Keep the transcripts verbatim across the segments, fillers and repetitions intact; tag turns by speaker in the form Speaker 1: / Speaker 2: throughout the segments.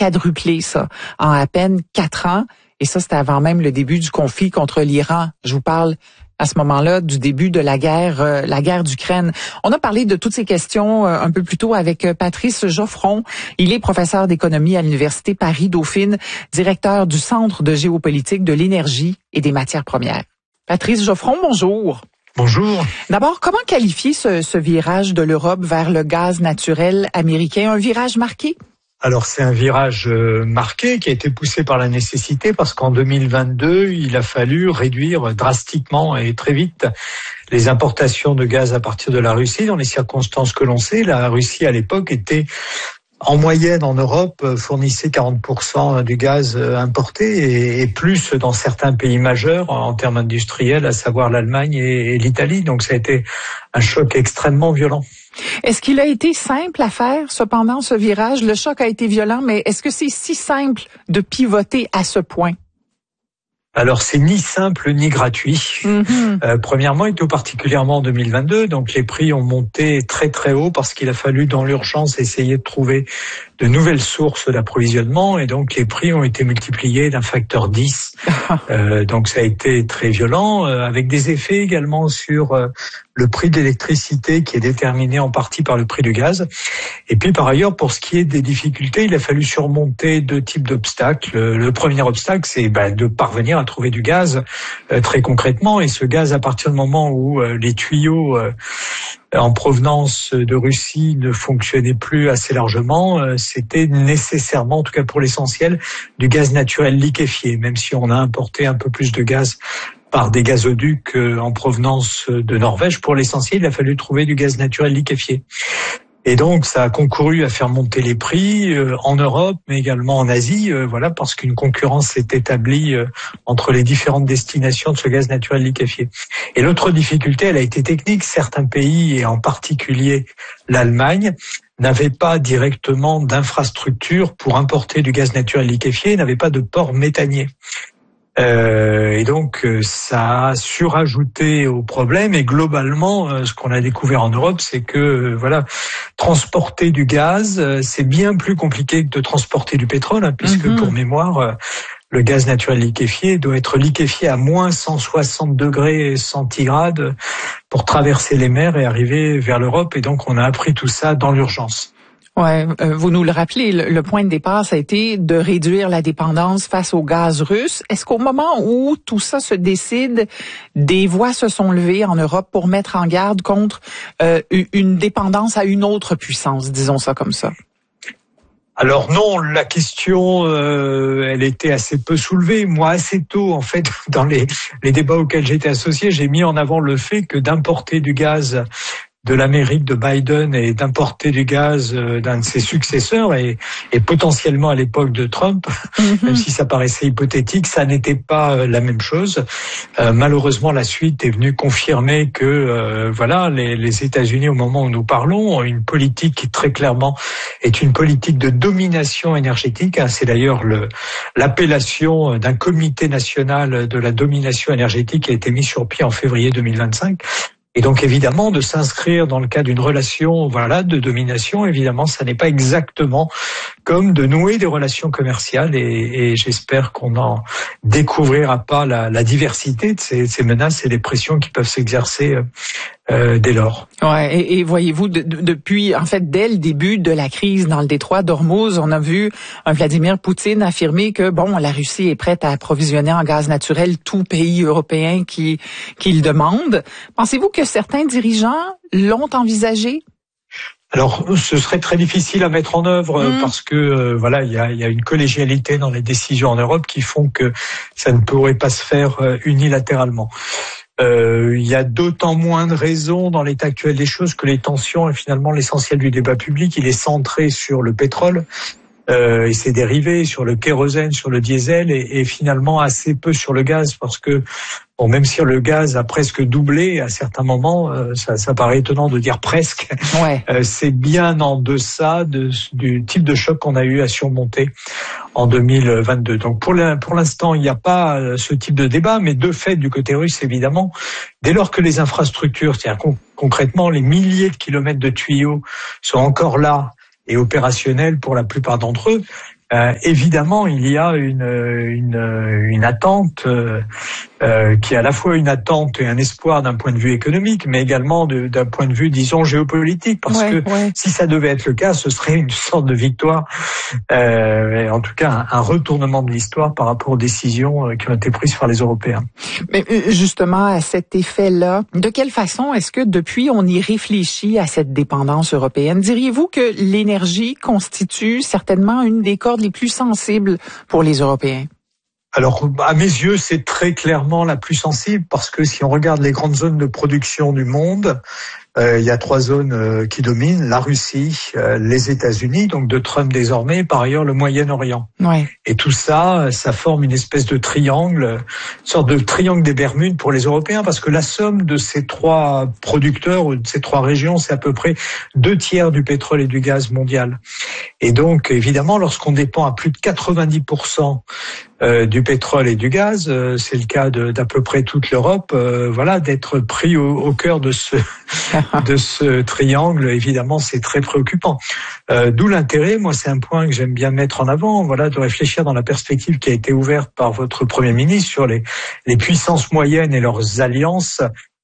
Speaker 1: quadruplé, ça, en à peine quatre ans. Et ça, c'était avant même le début du conflit contre l'Iran. Je vous parle à ce moment-là du début de la guerre, euh, la guerre d'Ukraine. On a parlé de toutes ces questions euh, un peu plus tôt avec euh, Patrice Geoffron. Il est professeur d'économie à l'Université Paris-Dauphine, directeur du Centre de géopolitique de l'énergie et des matières premières. Patrice Geoffron, bonjour.
Speaker 2: Bonjour.
Speaker 1: D'abord, comment qualifier ce, ce virage de l'Europe vers le gaz naturel américain? Un virage marqué?
Speaker 2: Alors c'est un virage marqué qui a été poussé par la nécessité parce qu'en deux mille vingt-deux, il a fallu réduire drastiquement et très vite les importations de gaz à partir de la Russie. Dans les circonstances que l'on sait, la Russie à l'époque était en moyenne en Europe fournissait quarante pour cent du gaz importé et plus dans certains pays majeurs en termes industriels, à savoir l'Allemagne et l'Italie. Donc ça a été un choc extrêmement violent.
Speaker 1: Est-ce qu'il a été simple à faire, cependant, ce virage? Le choc a été violent, mais est-ce que c'est si simple de pivoter à ce point?
Speaker 2: Alors, c'est ni simple ni gratuit. Mm-hmm. Euh, premièrement, et tout particulièrement en deux mille vingt-deux, donc les prix ont monté très très haut parce qu'il a fallu dans l'urgence essayer de trouver de nouvelles sources d'approvisionnement et donc les prix ont été multipliés d'un facteur dix. euh, donc ça a été très violent, euh, avec des effets également sur euh, le prix de l'électricité qui est déterminé en partie par le prix du gaz. Et puis par ailleurs, pour ce qui est des difficultés, il a fallu surmonter deux types d'obstacles. Le premier obstacle, c'est ben, de parvenir à trouver du gaz euh, très concrètement. Et ce gaz, à partir du moment où euh, les tuyaux euh, en provenance de Russie ne fonctionnaient plus assez largement, euh, c'était nécessairement, en tout cas pour l'essentiel, du gaz naturel liquéfié, même si on a importé un peu plus de gaz par des gazoducs en provenance de Norvège. Pour l'essentiel, il a fallu trouver du gaz naturel liquéfié. Et donc, ça a concouru à faire monter les prix euh, en Europe, mais également en Asie, euh, voilà, parce qu'une concurrence s'est établie euh, entre les différentes destinations de ce gaz naturel liquéfié. Et l'autre difficulté, elle a été technique. Certains pays, et en particulier l'Allemagne, n'avaient pas directement d'infrastructure pour importer du gaz naturel liquéfié, n'avaient pas de port méthanier. Euh, et donc ça a surajouté au problème et globalement euh, ce qu'on a découvert en Europe, c'est que euh, voilà, transporter du gaz, euh, c'est bien plus compliqué que de transporter du pétrole, hein, puisque mm-hmm. pour mémoire, euh, le gaz naturel liquéfié doit être liquéfié à moins cent soixante degrés centigrades pour traverser les mers et arriver vers l'Europe. Et donc on a appris tout ça dans l'urgence.
Speaker 1: Ouais, euh, vous nous le rappelez, le, le point de départ, ça a été de réduire la dépendance face au gaz russe. Est-ce qu'au moment où tout ça se décide, des voix se sont levées en Europe pour mettre en garde contre euh, une dépendance à une autre puissance, disons ça comme ça?
Speaker 2: Alors non, la question, euh, elle était assez peu soulevée. Moi, assez tôt, en fait, dans les, les débats auxquels j'étais associé, j'ai mis en avant le fait que d'importer du gaz de l'Amérique de Biden et d'importer du gaz d'un de ses successeurs et, et potentiellement à l'époque de Trump, mm-hmm. même si ça paraissait hypothétique, ça n'était pas la même chose. Euh, malheureusement, la suite est venue confirmer que euh, voilà, les, les États-Unis, au moment où nous parlons, ont une politique qui très clairement est une politique de domination énergétique. C'est d'ailleurs le, l'appellation d'un comité national de la domination énergétique qui a été mis sur pied en février deux mille vingt-cinq. Et donc évidemment de s'inscrire dans le cadre d'une relation voilà de domination, évidemment ça n'est pas exactement comme de nouer des relations commerciales et, et j'espère qu'on n'en découvrira pas la, la diversité de ces, ces menaces et les pressions qui peuvent s'exercer euh, dès lors.
Speaker 1: Ouais, et, et voyez-vous, de, de, depuis, en fait, dès le début de la crise dans le détroit d'Ormuz, on a vu un Vladimir Poutine affirmer que, bon, la Russie est prête à approvisionner en gaz naturel tout pays européen qui, qui le demande. Pensez-vous que certains dirigeants l'ont envisagé?
Speaker 2: Alors, ce serait très difficile à mettre en œuvre mmh. parce que euh, voilà, il y a, y a une collégialité dans les décisions en Europe qui font que ça ne pourrait pas se faire euh, unilatéralement. Euh, il y a d'autant moins de raisons dans l'état actuel des choses que les tensions et finalement l'essentiel du débat public, il est centré sur le pétrole euh, et ses dérivés, sur le kérosène, sur le diesel et, et finalement assez peu sur le gaz parce que bon, même si le gaz a presque doublé à certains moments, euh, ça, ça paraît étonnant de dire presque,
Speaker 1: ouais.
Speaker 2: euh, c'est bien en deçà de, du type de choc qu'on a eu à surmonter en deux mille vingt-deux. Donc pour l'instant, il n'y a pas ce type de débat, mais de fait du côté russe, évidemment, dès lors que les infrastructures, c'est-à-dire con, concrètement les milliers de kilomètres de tuyaux sont encore là, et opérationnels pour la plupart d'entre eux, Euh, évidemment, il y a une une, une attente euh, euh, qui est à la fois une attente et un espoir d'un point de vue économique, mais également de, d'un point de vue, disons, géopolitique, parce ouais, que ouais. si ça devait être le cas, ce serait une sorte de victoire, euh, en tout cas un, un retournement de l'histoire par rapport aux décisions qui ont été prises par les Européens.
Speaker 1: Mais justement, à cet effet-là, de quelle façon est-ce que depuis on y réfléchit à cette dépendance européenne? Diriez-vous que l'énergie constitue certainement une des cordes les plus sensibles pour les Européens?
Speaker 2: Alors, à mes yeux, c'est très clairement la plus sensible parce que si on regarde les grandes zones de production du monde, euh, il y a trois zones euh, qui dominent, la Russie, euh, les États-Unis, donc de Trump désormais, et par ailleurs le Moyen-Orient. Ouais. Et tout ça, ça forme une espèce de triangle, une sorte de triangle des Bermudes pour les Européens, parce que la somme de ces trois producteurs ou de ces trois régions, c'est à peu près deux tiers du pétrole et du gaz mondial. Et donc, évidemment, lorsqu'on dépend à plus de quatre-vingt-dix pour cent Euh, du pétrole et du gaz, euh, c'est le cas de, d'à peu près toute l'Europe, euh, voilà, d'être pris au, au cœur de ce de ce triangle, évidemment, c'est très préoccupant. Euh, d'où l'intérêt, moi, c'est un point que j'aime bien mettre en avant, voilà, de réfléchir dans la perspective qui a été ouverte par votre Premier ministre sur les les puissances moyennes et leurs alliances,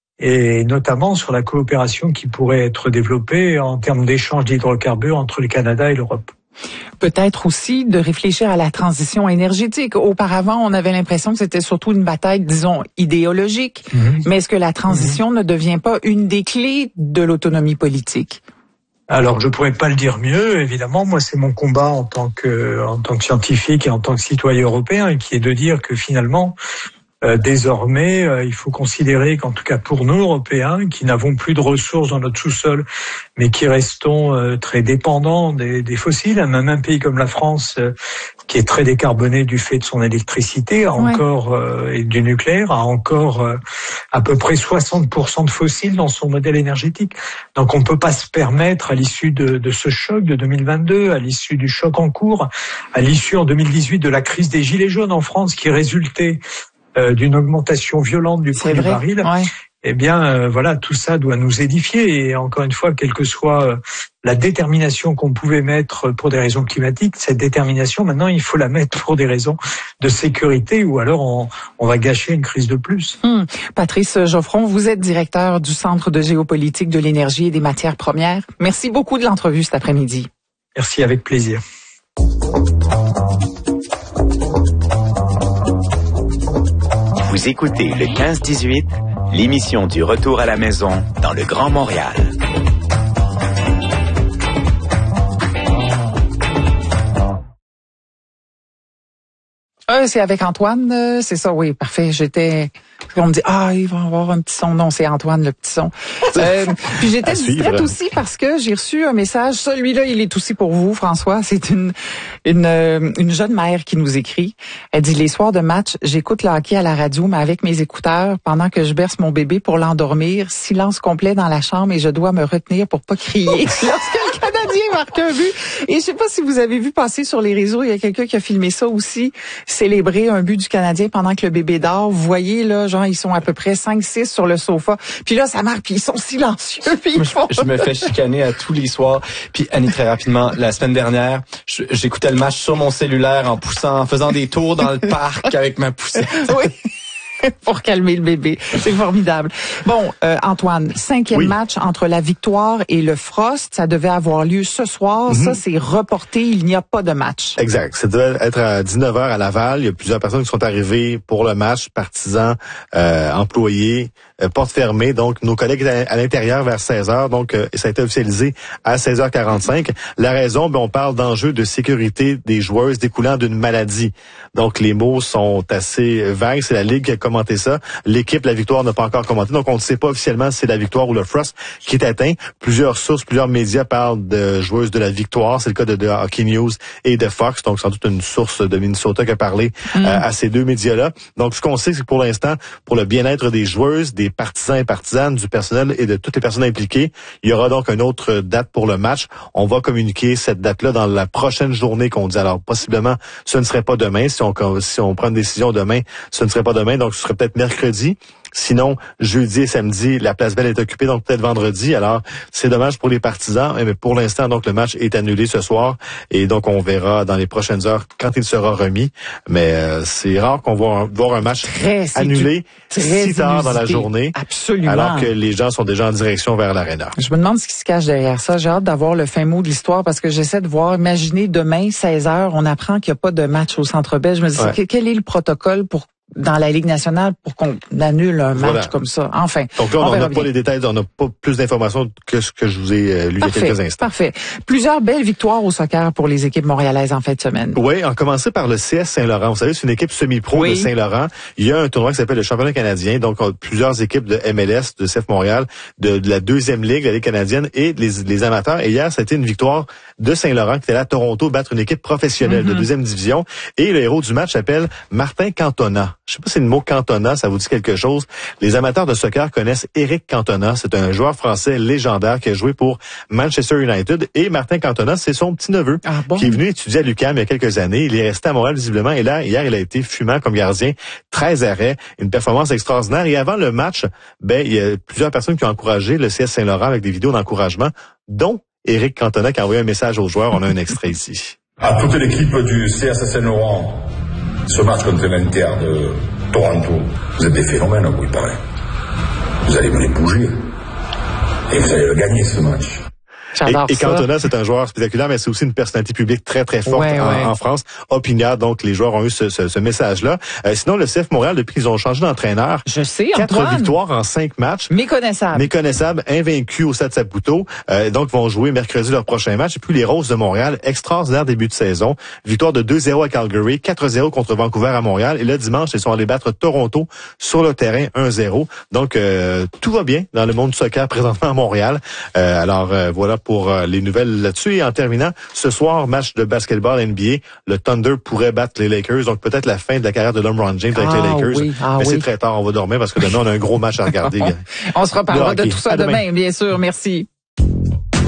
Speaker 2: et notamment sur la coopération qui pourrait être développée en termes d'échange d'hydrocarbures entre le Canada et l'Europe.
Speaker 1: Peut-être aussi de réfléchir à la transition énergétique. Auparavant, on avait l'impression que c'était surtout une bataille, disons, idéologique. Mmh. Mais est-ce que la transition mmh. ne devient pas une des clés de l'autonomie politique?
Speaker 2: Alors, je pourrais pas le dire mieux, évidemment. Moi, c'est mon combat en tant que, en tant que scientifique et en tant que citoyen européen, qui est de dire que finalement, Euh, désormais, euh, il faut considérer qu'en tout cas pour nous, Européens, qui n'avons plus de ressources dans notre sous-sol, mais qui restons euh, très dépendants des, des fossiles, même un pays comme la France, euh, qui est très décarboné du fait de son électricité, a ouais. encore euh, et du nucléaire, a encore euh, à peu près soixante pour cent de fossiles dans son modèle énergétique. Donc on ne peut pas se permettre, à l'issue de, de ce choc de deux mille vingt-deux, à l'issue du choc en cours, à l'issue en deux mille dix-huit de la crise des Gilets jaunes en France, qui résultait Euh, d'une augmentation violente du prix du baril, ouais. eh bien, euh, voilà, tout ça doit nous édifier. Et encore une fois, quelle que soit euh, la détermination qu'on pouvait mettre pour des raisons climatiques, cette détermination, maintenant, il faut la mettre pour des raisons de sécurité, ou alors on, on va gâcher une crise de plus.
Speaker 1: Hum. Patrice Geoffron, vous êtes directeur du Centre de géopolitique de l'énergie et des matières premières. Merci beaucoup de l'entrevue cet après-midi.
Speaker 2: Merci, avec plaisir.
Speaker 3: Vous écoutez le quinze dix-huit, l'émission du retour à la maison dans le Grand Montréal.
Speaker 1: Euh, c'est avec Antoine, euh, c'est ça, oui, parfait. J'étais... On me dit, ah, il va avoir un petit son. Non, c'est Antoine, le petit son. Euh, puis j'étais distraite aussi parce que j'ai reçu un message. Celui-là, il est aussi pour vous, François. C'est une, une, une jeune mère qui nous écrit. Elle dit, les soirs de match, j'écoute le hockey à la radio, mais avec mes écouteurs, pendant que je berce mon bébé pour l'endormir, silence complet dans la chambre et je dois me retenir pour pas crier lorsque le Canadien marque un but. Et je sais pas si vous avez vu passer sur les réseaux, il y a quelqu'un qui a filmé ça aussi, célébrer un but du Canadien pendant que le bébé dort. Vous voyez, là, genre, ils sont à peu près cinq six sur le sofa. Puis là, ça marque, puis ils sont silencieux. Puis ils font...
Speaker 4: Je me fais chicaner à tous les soirs. Puis Annie, très rapidement, la semaine dernière, j'écoutais le match sur mon cellulaire en poussant, en faisant des tours dans le parc avec ma poussette.
Speaker 1: Oui. Pour calmer le bébé. C'est formidable. Bon, euh, Antoine, cinquième oui. match entre la Victoire et le Frost. Ça devait avoir lieu ce soir. Mm-hmm. Ça, c'est reporté. Il n'y a pas de match.
Speaker 5: Exact. Ça devait être à dix-neuf heures à Laval. Il y a plusieurs personnes qui sont arrivées pour le match, partisans, euh, employés, euh, porte fermée. Donc, nos collègues étaient à l'intérieur vers seize heures. Donc, euh, ça a été officialisé à seize heures quarante-cinq. La raison, ben, on parle d'enjeux de sécurité des joueuses découlant d'une maladie. Donc, les mots sont assez vagues. C'est la Ligue qui a commenté ça. L'équipe, la Victoire, n'a pas encore commenté. Donc, on ne sait pas officiellement si c'est la Victoire ou le Frost qui est atteint. Plusieurs sources, plusieurs médias parlent de joueuses de la Victoire. C'est le cas de, de Hockey News et de Fox. Donc, sans doute une source de Minnesota qui a parlé mm. euh, à ces deux médias-là. Donc, ce qu'on sait, c'est que pour l'instant, pour le bien-être des joueuses, des partisans et partisanes, du personnel et de toutes les personnes impliquées, il y aura donc une autre date pour le match. On va communiquer cette date-là dans la prochaine journée qu'on dit. Alors, possiblement, ce ne serait pas demain. Si on, si on prend une décision demain, ce ne serait pas demain. Donc, ce serait peut-être mercredi. Sinon, jeudi et samedi, la Place Belle est occupée, donc peut-être vendredi. Alors, c'est dommage pour les partisans, mais pour l'instant, donc le match est annulé ce soir. Et donc, on verra dans les prochaines heures quand il sera remis. Mais euh, c'est rare qu'on voit un, voir un match très, annulé si tard dans la journée.
Speaker 1: Absolument.
Speaker 5: Alors que les gens sont déjà en direction vers l'aréna.
Speaker 1: Je me demande ce qui se cache derrière ça. J'ai hâte d'avoir le fin mot de l'histoire parce que j'essaie de voir, imaginez demain, seize heures, on apprend qu'il n'y a pas de match au Centre Bell. Je me dis, ouais. quel est le protocole pour dans la Ligue nationale pour qu'on annule un match voilà. comme ça. Enfin.
Speaker 5: Donc là, on n'a pas les détails, on n'a pas plus d'informations que ce que je vous ai lu parfait, il y a quelques instants.
Speaker 1: Parfait. Plusieurs belles victoires au soccer pour les équipes montréalaises en fin de semaine.
Speaker 5: Oui, on commençait par le C S Saint-Laurent. Vous savez, c'est une équipe semi-pro oui. de Saint-Laurent. Il y a un tournoi qui s'appelle le championnat canadien. Donc, plusieurs équipes de M L S, de C F Montréal, de, de la deuxième ligue, la Ligue canadienne et les, les amateurs. Et hier, c'était une victoire de Saint-Laurent qui était allé à Toronto battre une équipe professionnelle mm-hmm. de deuxième division. Et le héros du match s'appelle Martin Cantona. Je sais pas si c'est le mot Cantona, ça vous dit quelque chose. Les amateurs de soccer connaissent Éric Cantona. C'est un joueur français légendaire qui a joué pour Manchester United. Et Martin Cantona, c'est son petit-neveu
Speaker 1: ah bon?
Speaker 5: qui est venu étudier à l'U Q A M il y a quelques années. Il est resté à Montréal visiblement. Et là, hier, il a été fumant comme gardien. treize arrêts, une performance extraordinaire. Et avant le match, ben il y a plusieurs personnes qui ont encouragé le C S Saint-Laurent avec des vidéos d'encouragement, dont Éric Cantona qui a envoyé un message aux joueurs. On a un extrait ici.
Speaker 6: À toute l'équipe du C S Saint-Laurent, ce match contre l'Inter de Toronto, vous êtes des phénomènes, vous, il paraît. Vous allez me les bouger. Et vous allez le gagner, ce match.
Speaker 5: Et, et Cantona, c'est un joueur spectaculaire, mais c'est aussi une personnalité publique très, très forte
Speaker 1: ouais,
Speaker 5: en,
Speaker 1: ouais.
Speaker 5: en France. Opiniâtre, donc les joueurs ont eu ce, ce, ce message-là. Euh, sinon, le C F Montréal, depuis qu'ils ont changé d'entraîneur,
Speaker 1: je sais,
Speaker 5: quatre
Speaker 1: Antoine.
Speaker 5: victoires en cinq matchs.
Speaker 1: Méconnaissables.
Speaker 5: Méconnaissables, invaincus au Stade Saputo. Euh, donc, vont jouer mercredi leur prochain match. Et puis, les Roses de Montréal, extraordinaire début de saison. Victoire de deux zéro à Calgary, quatre zéro contre Vancouver à Montréal. Et le dimanche, ils sont allés battre Toronto sur le terrain un zéro. Donc, euh, tout va bien dans le monde du soccer présentement à Montréal. Euh, alors, euh, voilà pour euh, les nouvelles là-dessus. Et en terminant, ce soir, match de basketball N B A, le Thunder pourrait battre les Lakers. Donc peut-être la fin de la carrière de LeBron James avec
Speaker 1: ah,
Speaker 5: les Lakers.
Speaker 1: Oui, ah,
Speaker 5: Mais
Speaker 1: oui.
Speaker 5: c'est très tard, on va dormir parce que demain, on a un gros match à regarder.
Speaker 1: On se reparlera de, de tout ça
Speaker 5: demain.
Speaker 1: demain, bien sûr. Merci.